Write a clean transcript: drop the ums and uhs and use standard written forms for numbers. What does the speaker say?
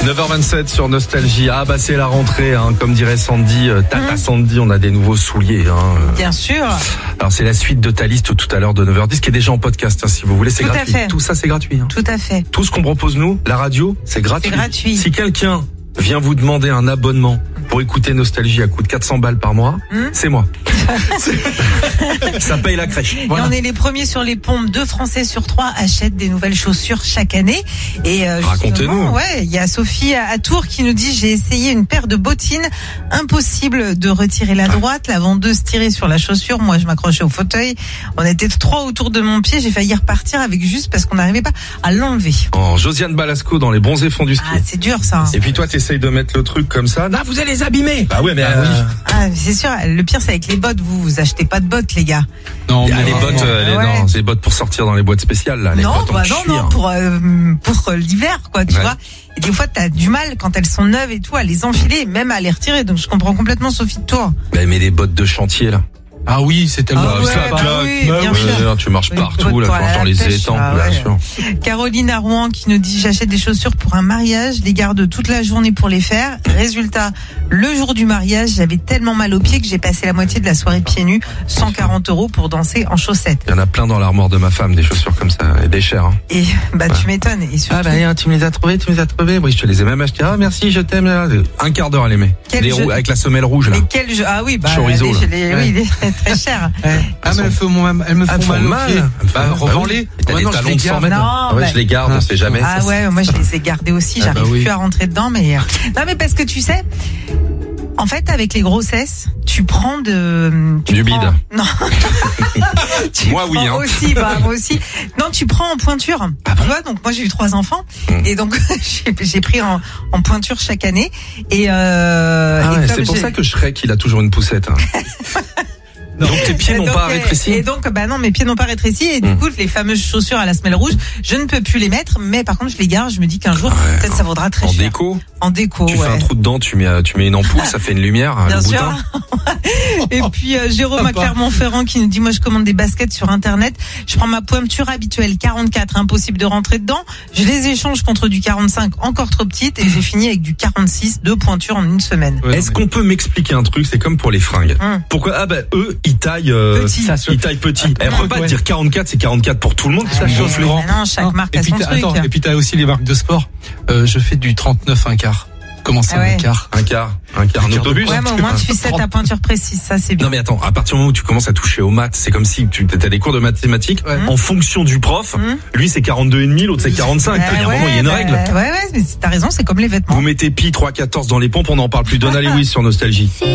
9h27 sur Nostalgie. Ah bah c'est la rentrée, hein. Comme dirait Sandy, Tata Sandy, on a des nouveaux souliers. Hein. Bien sûr. Alors c'est la suite de ta liste tout à l'heure de 9h10 qui est déjà en podcast, hein, si vous voulez, c'est tout gratuit. Tout ça c'est gratuit. Hein. Tout à fait. Tout ce qu'on propose nous, la radio, c'est gratuit. C'est gratuit. Si quelqu'un vient vous demander un abonnement pour écouter Nostalgie à coût de 400 balles par mois, c'est moi. Ça paye la crèche. Voilà. Et on est les premiers sur les pompes. 2 Français sur 3 achètent des nouvelles chaussures chaque année. Et racontez-nous. Ouais, il y a Sophie à Tours qui nous dit: j'ai essayé une paire de bottines, impossible de retirer la droite, la vendeuse tirait sur la chaussure, moi je m'accrochais au fauteuil. On était 3 autour de mon pied, j'ai failli repartir avec juste parce qu'on n'arrivait pas à l'enlever. Oh, Josiane Balasco dans les bronzés fonds du ski. Ah, c'est dur ça. Et puis toi t'essayes de mettre le truc comme ça. Non, vous allez les abîmer. Bah ouais, mais oui. Ah, c'est sûr. Le pire, c'est avec les bottes. Vous achetez pas de bottes, les gars. Non, mais les bottes, non, c'est les bottes pour sortir dans les boîtes spéciales là. Les non, bottes non, pour l'hiver, quoi, tu vois. Et des fois, t'as du mal quand elles sont neuves et tout à les enfiler, même à les retirer. Donc, je comprends complètement Sophie de Tours. Mais les bottes de chantier là. Ah oui, c'est tellement bien sûr. Tu marches partout là, quand les étangs, bien sûr. Caroline à Rouen qui nous dit: j'achète des chaussures pour un mariage, les garde toute la journée pour les faire. Résultat, le jour du mariage, j'avais tellement mal aux pieds que j'ai passé la moitié de la soirée pieds nus, 140 € pour danser en chaussettes. Il y en a plein dans l'armoire de ma femme, des chaussures comme ça, et des chères. Hein. Et tu m'étonnes. Et surtout... tu me les as trouvées, Oui, je te les ai même achetées. Ah merci, je t'aime. Un quart d'heure à les mettre. Avec la semelle rouge là. Mais quel jeu? Ah oui, chorizo. Oui, il est très cher. Ah mais elles me font mal. Revends-les. Les talons de 100 mètres. Je les garde, on sait jamais. Ah ouais, moi je les ai gardés aussi. J'arrive plus à rentrer dedans, mais non, mais parce que tu sais. En fait, avec les grossesses, tu prends du bide. Non. Moi, oui. Hein. Aussi, moi aussi. Non, tu prends en pointure. Tu vois, donc moi j'ai eu 3 enfants et donc j'ai pris en pointure chaque année. Et c'est pour ça que Shrek il a toujours une poussette. Hein. Donc tes pieds n'ont pas rétréci. Et donc non, mes pieds n'ont pas rétréci et du coup les fameuses chaussures à la semelle rouge, je ne peux plus les mettre, mais par contre je les garde, je me dis qu'un jour peut-être ça vaudra très cher. En déco. Tu fais un trou dedans, tu mets une ampoule, ça fait une lumière. Bien sûr. Et puis Jérôme à Clermont-Ferrand qui nous dit: moi je commande des baskets sur internet, je prends ma pointure habituelle 44, impossible de rentrer dedans, je les échange contre du 45 encore trop petite et j'ai fini avec du 46, 2 pointures en une semaine. Est-ce qu'on peut m'expliquer un truc? C'est comme pour les fringues. Pourquoi eux ils taillent petit. Ils taillent petit. Elle peut pas dire 44, c'est 44 pour tout le monde. Ça chauffe le grand. Non, chaque marque a son truc. Et puis t'as aussi les marques de sport. Je fais du 39 un quart. Comment ça, un quart? Un autobus. Ouais, mais au moins tu fais ta pointure précise, ça c'est bien. Non mais attends, à partir du moment où tu commences à toucher aux maths, c'est comme si tu as des cours de mathématiques en fonction du prof. Lui c'est 42,5, l'autre c'est 45. Il y a un moment, il y a une règle. Ouais, mais t'as raison, c'est comme les vêtements. Vous mettez pi 3,14 dans les pompes, on n'en parle plus. Donna Lewis sur Nostalgie.